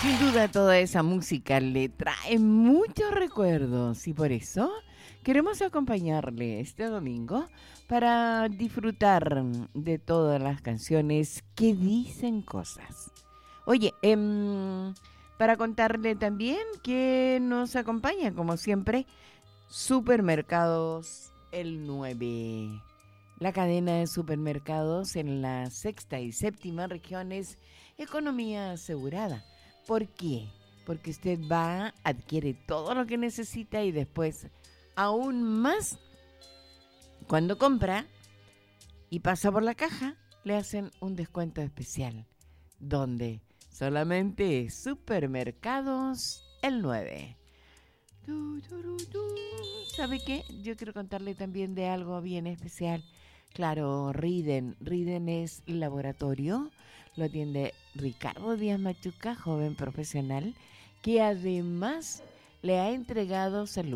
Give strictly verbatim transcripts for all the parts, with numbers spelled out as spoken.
Sin duda toda esa música le trae muchos recuerdos y por eso queremos acompañarle este domingo para disfrutar de todas las canciones que dicen cosas. Oye, eh, para contarle también que nos acompaña, como siempre, Supermercados El nueve. La cadena de supermercados en la sexta y séptima regiones, economía asegurada. ¿Por qué? Porque usted va, adquiere todo lo que necesita y después, aún más, cuando compra y pasa por la caja, le hacen un descuento especial. ¿Dónde? Solamente Supermercados El nueve. ¿Sabe qué? Yo quiero contarle también de algo bien especial. Claro, Riden. Riden es laboratorio. Lo atiende Ricardo Díaz Machuca, joven profesional, que además le ha entregado salud.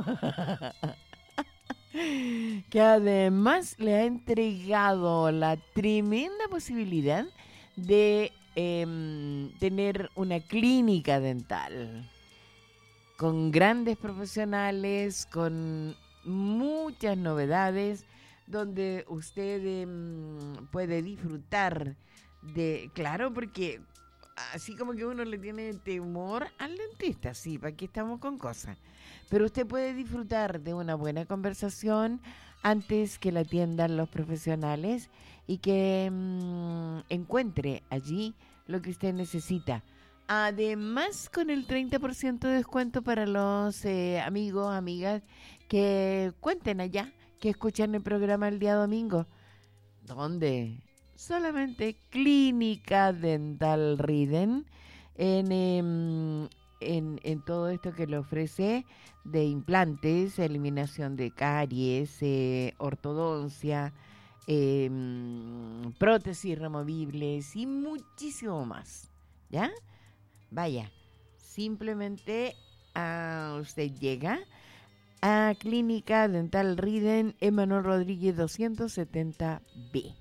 que además le ha entregado la tremenda posibilidad de eh, tener una clínica dental con grandes profesionales, con muchas novedades, donde usted eh, puede disfrutar de, claro, porque así como que uno le tiene temor al dentista, sí, para aquí estamos con cosas, pero usted puede disfrutar de una buena conversación antes que la atiendan los profesionales y que mmm, encuentre allí lo que usted necesita. Además, con el treinta por ciento de descuento para los eh, amigos, amigas que cuenten allá, que escuchan el programa el día domingo. ¿Dónde? Solamente Clínica Dental Riden en, eh, en, en todo esto que le ofrece de implantes, eliminación de caries, eh, ortodoncia, eh, prótesis removibles y muchísimo más. ¿Ya? Vaya, simplemente uh, usted llega a Clínica Dental Riden, Emanuel Rodríguez doscientos setenta B.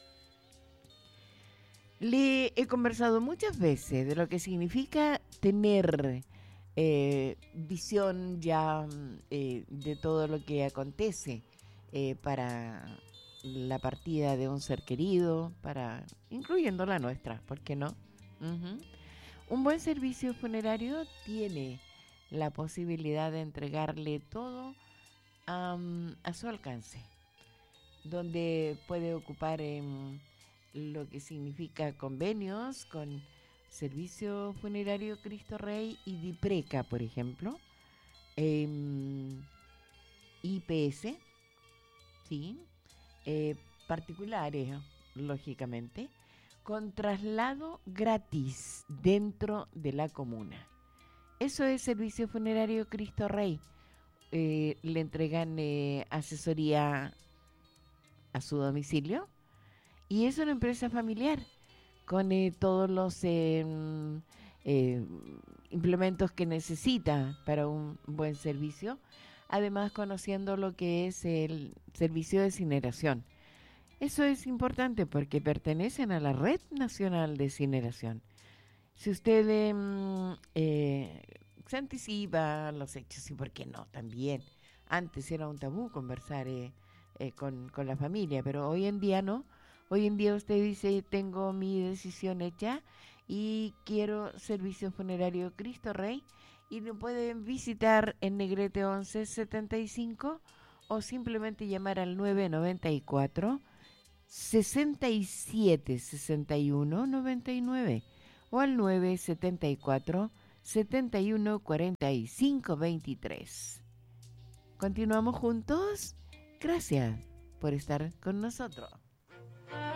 Le he conversado muchas veces de lo que significa tener eh, visión ya eh, de todo lo que acontece eh, para la partida de un ser querido, para incluyendo la nuestra, ¿por qué no? Uh-huh. Un buen servicio funerario tiene la posibilidad de entregarle todo um, a su alcance, donde puede ocupar um, lo que significa convenios con Servicio Funerario Cristo Rey y DIPRECA, por ejemplo, eh, I P S, ¿sí? eh, particulares, lógicamente, con traslado gratis dentro de la comuna. Eso es Servicio Funerario Cristo Rey. Eh, le entregan eh, asesoría a su domicilio y es una empresa familiar con eh, todos los eh, eh, implementos que necesita para un buen servicio, además conociendo lo que es el servicio de incineración. Eso es importante porque pertenecen a la Red Nacional de Incineración. Si usted eh, eh, se anticipa a los hechos, y por qué no, también. Antes era un tabú conversar eh, eh, con, con la familia, pero hoy en día no. Hoy en día usted dice, tengo mi decisión hecha y quiero Servicio Funerario Cristo Rey, y lo pueden visitar en Negrete once setenta y cinco o simplemente llamar al nueve noventa y cuatro sesenta y siete sesenta y uno noventa y nueve o al nueve setenta y cuatro setenta y uno cuarenta y cinco veintitrés. Continuamos juntos. Gracias por estar con nosotros.